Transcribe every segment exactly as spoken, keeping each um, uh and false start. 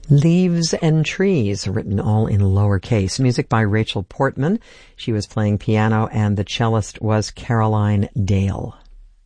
Leaves and Trees, written all in lowercase. Music by Rachel Portman. She was playing piano, and the cellist was Caroline Dale.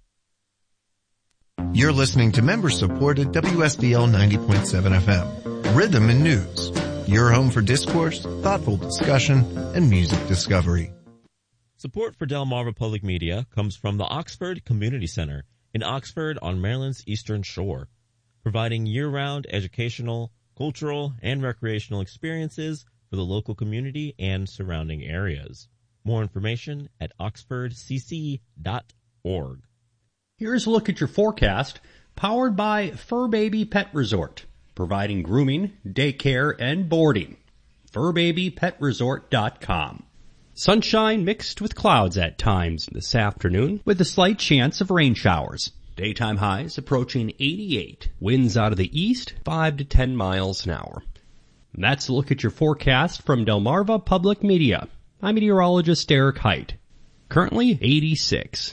You're listening to member-supported W S B L ninety point seven F M, Rhythm and News. Your home for discourse, thoughtful discussion, and music discovery. Support for Delmarva Public Media comes from the Oxford Community Center in Oxford on Maryland's Eastern Shore, providing year-round educational, cultural, and recreational experiences for the local community and surrounding areas. More information at oxford c c dot org. Here's a look at your forecast, powered by Fur Baby Pet Resort, providing grooming, daycare, and boarding. fur baby pet resort dot com. Sunshine mixed with clouds at times this afternoon, with a slight chance of rain showers. Daytime highs approaching eighty-eight. Winds out of the east, five to ten miles an hour. And that's a look at your forecast from Delmarva Public Media. I'm meteorologist Derek Height. Currently eighty-six.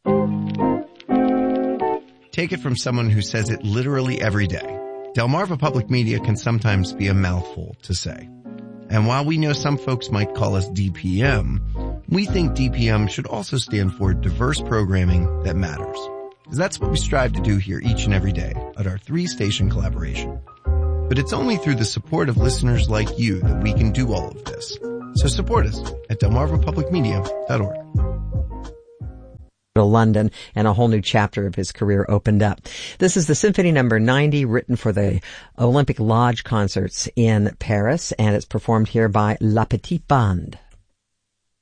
Take it from someone who says it literally every day. Delmarva Public Media can sometimes be a mouthful to say. And while we know some folks might call us D P M, we think D P M should also stand for diverse programming that matters. Because that's what we strive to do here each and every day at our three-station collaboration. But it's only through the support of listeners like you that we can do all of this. So support us at delmarva public media dot org. To London, and a whole new chapter of his career opened up. This is the Symphony Number ninety, written for the Olympic Lodge concerts in Paris, and it's performed here by La Petite Bande.